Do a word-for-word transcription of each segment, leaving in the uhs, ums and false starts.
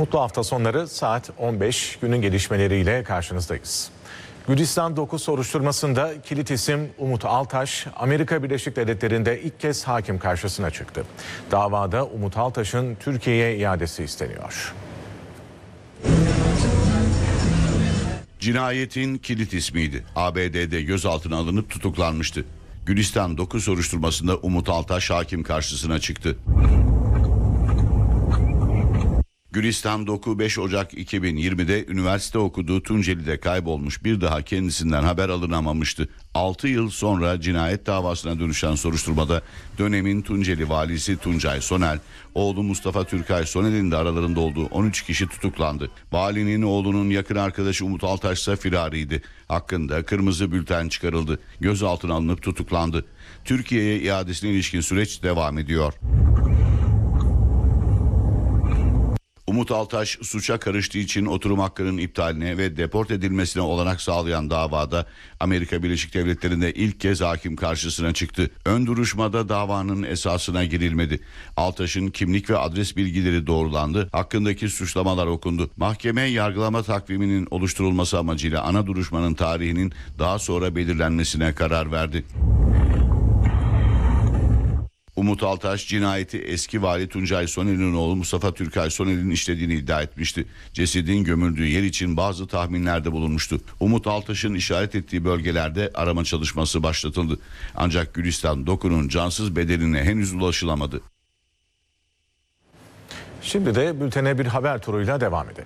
Mutlu hafta sonları saat on beş günün gelişmeleriyle karşınızdayız. Gülistan dokuz soruşturmasında kilit isim Umut Altaş, Amerika Birleşik Devletleri'nde ilk kez hakim karşısına çıktı. Davada Umut Altaş'ın Türkiye'ye iadesi isteniyor. Cinayetin kilit ismiydi. A B D'de gözaltına alınıp tutuklanmıştı. Gülistan dokuz soruşturmasında Umut Altaş hakim karşısına çıktı. Gülistan Doku beş Ocak iki bin yirmide üniversite okuduğu Tunceli'de kaybolmuş, bir daha kendisinden haber alınamamıştı. altı yıl sonra cinayet davasına dönüşen soruşturmada dönemin Tunceli valisi Tuncay Sonel, oğlu Mustafa Türkay Sonel'in de aralarında olduğu on üç kişi tutuklandı. Valinin oğlunun yakın arkadaşı Umut Altaş ise firariydi. Hakkında kırmızı bülten çıkarıldı. Gözaltına alınıp tutuklandı. Türkiye'ye iadesine ilişkin süreç devam ediyor. Umut Altaş suça karıştığı için oturum hakkının iptaline ve deport edilmesine olanak sağlayan davada Amerika Birleşik Devletleri'nde ilk kez hakim karşısına çıktı. Ön duruşmada davanın esasına girilmedi. Altaş'ın kimlik ve adres bilgileri doğrulandı. Hakkındaki suçlamalar okundu. Mahkeme yargılama takviminin oluşturulması amacıyla ana duruşmanın tarihinin daha sonra belirlenmesine karar verdi. Umut Altaş cinayeti eski vali Tuncay Sonel'in oğlu Mustafa Türkay Sonel'in işlediğini iddia etmişti. Cesedin gömüldüğü yer için bazı tahminlerde bulunmuştu. Umut Altaş'ın işaret ettiği bölgelerde arama çalışması başlatıldı. Ancak Gülistan Doku'nun cansız bedenine henüz ulaşılamadı. Şimdi de bültene bir haber turuyla devam edelim.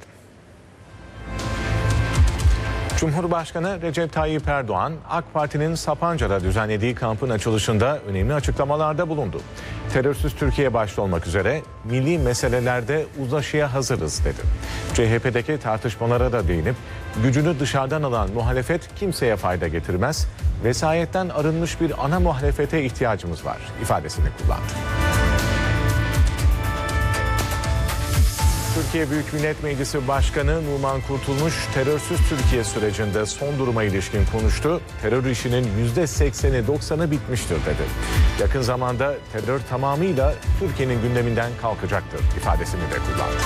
Cumhurbaşkanı Recep Tayyip Erdoğan, AK Parti'nin Sapanca'da düzenlediği kampın açılışında önemli açıklamalarda bulundu. Terörsüz Türkiye başta olmak üzere milli meselelerde uzlaşıya hazırız dedi. C H P'deki tartışmalara da değinip gücünü dışarıdan alan muhalefet kimseye fayda getirmez, vesayetten arınmış bir ana muhalefete ihtiyacımız var ifadesini kullandı. Türkiye Büyük Millet Meclisi Başkanı Numan Kurtulmuş, terörsüz Türkiye sürecinde son duruma ilişkin konuştu. Terör işinin yüzde sekseni doksanı bitmiştir dedi. Yakın zamanda terör tamamıyla Türkiye'nin gündeminden kalkacaktır ifadesini de kullandı.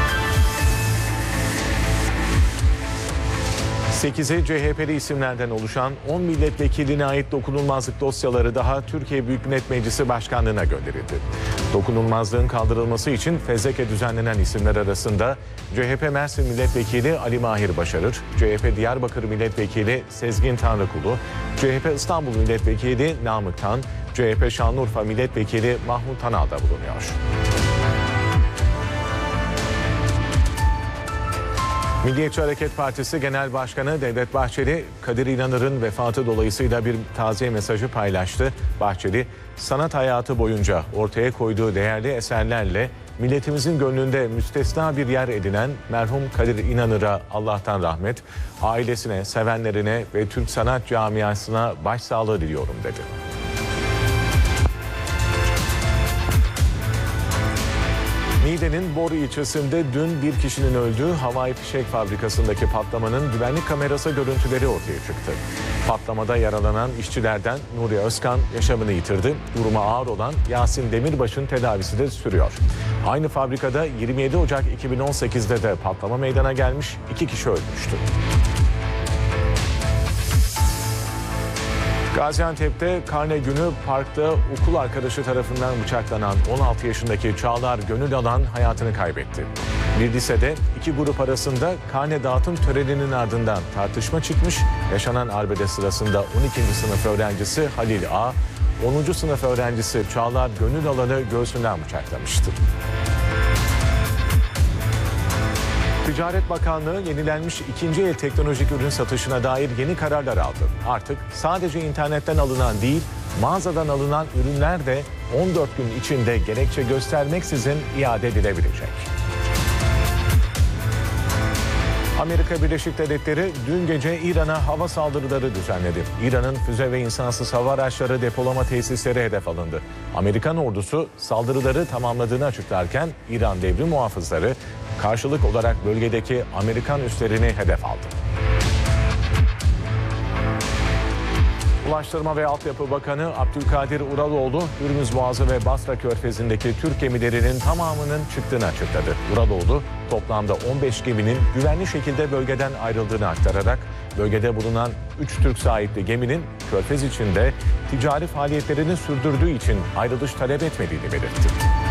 sekizi C H P'li isimlerden oluşan on milletvekiline ait dokunulmazlık dosyaları daha Türkiye Büyük Millet Meclisi Başkanlığı'na gönderildi. Dokunulmazlığın kaldırılması için fezleke düzenlenen isimler arasında C H P Mersin Milletvekili Ali Mahir Başarır, C H P Diyarbakır Milletvekili Sezgin Tanrıkulu, C H P İstanbul Milletvekili Namık Tan, C H P Şanlıurfa Milletvekili Mahmut Tanal da bulunuyor. Milliyetçi Hareket Partisi Genel Başkanı Devlet Bahçeli, Kadir İnanır'ın vefatı dolayısıyla bir taziye mesajı paylaştı. Bahçeli, sanat hayatı boyunca ortaya koyduğu değerli eserlerle milletimizin gönlünde müstesna bir yer edinen merhum Kadir İnanır'a Allah'tan rahmet, ailesine, sevenlerine ve Türk sanat camiasına başsağlığı diliyorum dedi. Niğde'nin Bor ilçesinde dün bir kişinin öldüğü havai fişek fabrikasındaki patlamanın güvenlik kamerası görüntüleri ortaya çıktı. Patlamada yaralanan işçilerden Nuri Özkan yaşamını yitirdi. Durumu ağır olan Yasin Demirbaş'ın tedavisi de sürüyor. Aynı fabrikada yirmi yedi Ocak iki bin on sekizde de patlama meydana gelmiş, iki kişi ölmüştü. Gaziantep'te karne günü parkta okul arkadaşı tarafından bıçaklanan on altı yaşındaki Çağlar Gönül Alan hayatını kaybetti. Bir lisede iki grup arasında karne dağıtım töreninin ardından tartışma çıkmış, yaşanan arbede sırasında on ikinci sınıf öğrencisi Halil A, onuncu sınıf öğrencisi Çağlar Gönül Alan'ı göğsünden bıçaklamıştı. Ticaret Bakanlığı yenilenmiş ikinci el teknolojik ürün satışına dair yeni kararlar aldı. Artık sadece internetten alınan değil, mağazadan alınan ürünler de on dört gün içinde gerekçe göstermeksizin iade edilebilecek. Amerika Birleşik Devletleri dün gece İran'a hava saldırıları düzenledi. İran'ın füze ve insansız hava araçları depolama tesisleri hedef alındı. Amerikan ordusu saldırıları tamamladığını açıklarken İran devrim muhafızları karşılık olarak bölgedeki Amerikan üslerini hedef aldı. Ulaştırma ve Altyapı Bakanı Abdülkadir Uraloğlu, Hürmüz Boğazı ve Basra Körfezi'ndeki Türk gemilerinin tamamının çıktığını açıkladı. Uraloğlu, toplamda on beş geminin güvenli şekilde bölgeden ayrıldığını aktararak, bölgede bulunan üç Türk sahipli geminin Körfez içinde ticari faaliyetlerini sürdürdüğü için ayrılış talep etmediğini belirtti.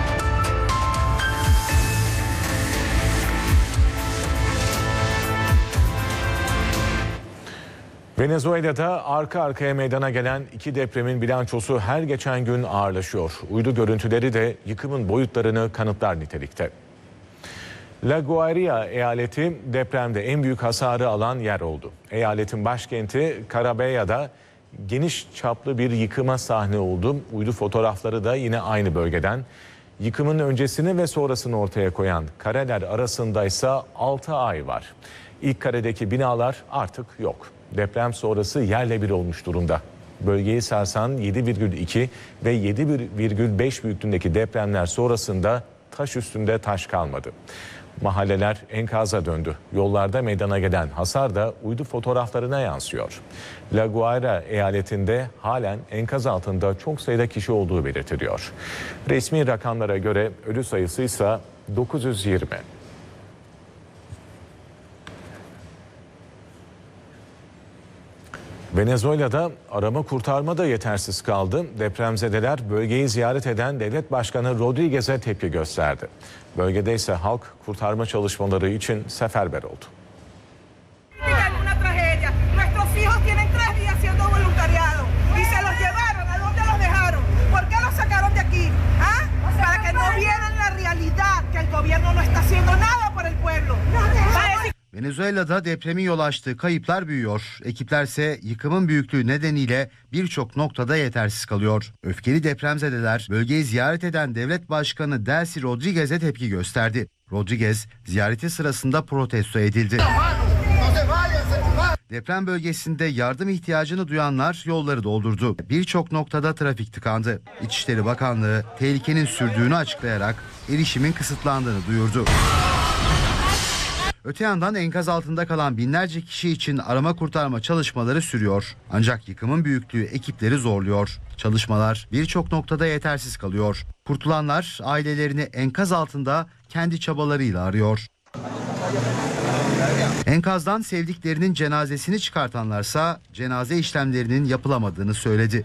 Venezuela'da arka arkaya meydana gelen iki depremin bilançosu her geçen gün ağırlaşıyor. Uydu görüntüleri de yıkımın boyutlarını kanıtlar nitelikte. La Guaira eyaleti depremde en büyük hasarı alan yer oldu. Eyaletin başkenti Carabella'da geniş çaplı bir yıkıma sahne oldu. Uydu fotoğrafları da yine aynı bölgeden. Yıkımın öncesini ve sonrasını ortaya koyan kareler arasında ise altı ay var. İlk karedeki binalar artık yok. Deprem sonrası yerle bir olmuş durumda. Bölgeyi sarsan yedi virgül iki ve yedi virgül beş büyüklüğündeki depremler sonrasında taş üstünde taş kalmadı. Mahalleler enkaza döndü. Yollarda meydana gelen hasar da uydu fotoğraflarına yansıyor. La Guaira eyaletinde halen enkaz altında çok sayıda kişi olduğu belirtiliyor. Resmi rakamlara göre ölü sayısı ise dokuz yüz yirmi. Venezuela'da arama kurtarma da yetersiz kaldı. Depremzedeler bölgeyi ziyaret eden devlet başkanı Rodríguez'e tepki gösterdi. Bölgede ise halk kurtarma çalışmaları için seferber oldu. Venezuela'da depremin yol açtığı kayıplar büyüyor. Ekiplerse yıkımın büyüklüğü nedeniyle birçok noktada yetersiz kalıyor. Öfkeli depremzedeler bölgeyi ziyaret eden devlet başkanı Delcy Rodríguez'e tepki gösterdi. Rodríguez ziyareti sırasında protesto edildi. Deprem bölgesinde yardım ihtiyacını duyanlar yolları doldurdu. Birçok noktada trafik tıkandı. İçişleri Bakanlığı tehlikenin sürdüğünü açıklayarak erişimin kısıtlandığını duyurdu. Öte yandan enkaz altında kalan binlerce kişi için arama kurtarma çalışmaları sürüyor. Ancak yıkımın büyüklüğü ekipleri zorluyor. Çalışmalar birçok noktada yetersiz kalıyor. Kurtulanlar ailelerini enkaz altında kendi çabalarıyla arıyor. Enkazdan sevdiklerinin cenazesini çıkartanlarsa cenaze işlemlerinin yapılamadığını söyledi.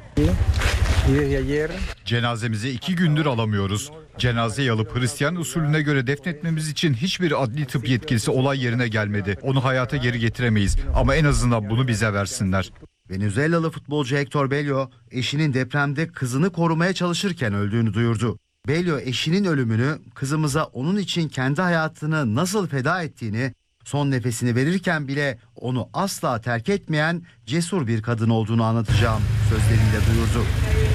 Cenazemizi iki gündür alamıyoruz. Cenazeyi alıp Hristiyan usulüne göre defnetmemiz için hiçbir adli tıp yetkilisi olay yerine gelmedi. Onu hayata geri getiremeyiz ama en azından bunu bize versinler. Venezuelalı futbolcu Héctor Bello eşinin depremde kızını korumaya çalışırken öldüğünü duyurdu. Bello eşinin ölümünü, kızımıza onun için kendi hayatını nasıl feda ettiğini, son nefesini verirken bile onu asla terk etmeyen cesur bir kadın olduğunu anlatacağım sözleriyle duyurdu.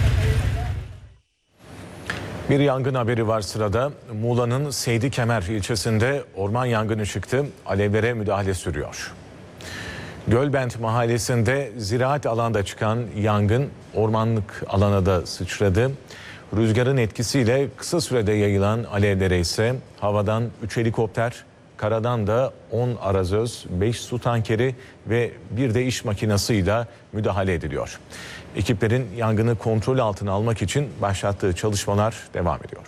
Bir yangın haberi var sırada. Muğla'nın Seydi Kemer ilçesinde orman yangını çıktı. Alevlere müdahale sürüyor. Gölbent mahallesinde ziraat alanda çıkan yangın ormanlık alana da sıçradı. Rüzgarın etkisiyle kısa sürede yayılan alevlere ise havadan üç helikopter, karadan da on arazöz, beş su tankeri ve bir de iş makinasıyla müdahale ediliyor. Ekiplerin yangını kontrol altına almak için başlattığı çalışmalar devam ediyor.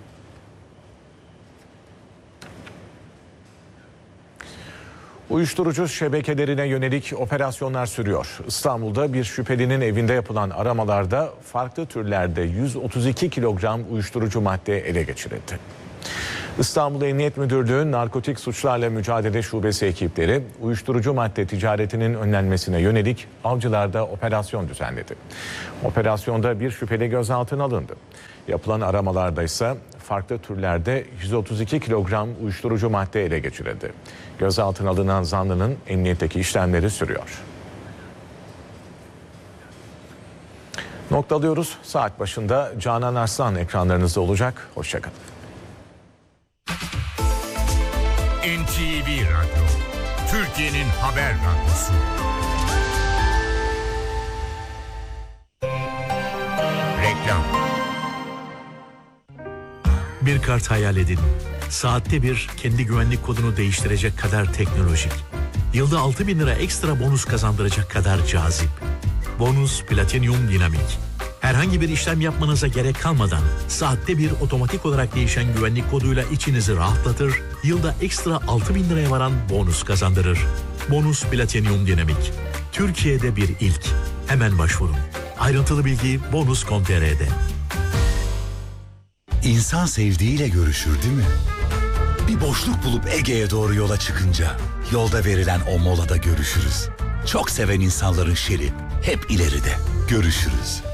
Uyuşturucu şebekelerine yönelik operasyonlar sürüyor. İstanbul'da bir şüphelinin evinde yapılan aramalarda farklı türlerde yüz otuz iki kilogram uyuşturucu madde ele geçirildi. İstanbul Emniyet Müdürlüğü Narkotik Suçlarla Mücadele Şubesi ekipleri uyuşturucu madde ticaretinin önlenmesine yönelik Avcılar'da operasyon düzenledi. Operasyonda bir şüpheli gözaltına alındı. Yapılan aramalarda ise farklı türlerde yüz otuz iki kilogram uyuşturucu madde ele geçirildi. Gözaltına alınan zanlının emniyetteki işlemleri sürüyor. Noktalıyoruz. Saat başında Canan Arslan ekranlarınızda olacak. Hoşçakalın. N T V Radyo, Türkiye'nin haber radyosu. Reklam. Bir kart hayal edin. Saatte bir kendi güvenlik kodunu değiştirecek kadar teknolojik. Yılda altı bin lira ekstra bonus kazandıracak kadar cazip. Bonus Platinum Dinamik. Herhangi bir işlem yapmanıza gerek kalmadan saatte bir otomatik olarak değişen güvenlik koduyla içinizi rahatlatır, yılda ekstra altı bin liraya varan bonus kazandırır. Bonus Platinum Dinamik. Türkiye'de bir ilk. Hemen başvurun. Ayrıntılı bilgi bonus nokta com nokta tr'de. İnsan sevdiğiyle görüşür değil mi? Bir boşluk bulup Ege'ye doğru yola çıkınca yolda verilen o molada görüşürüz. Çok seven insanların şeri hep ileride. Görüşürüz.